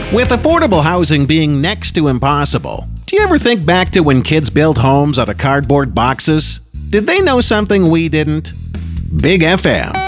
With affordable housing being next to impossible, do you ever think back to when kids built homes out of cardboard boxes? Did they know something we didn't? Big FM.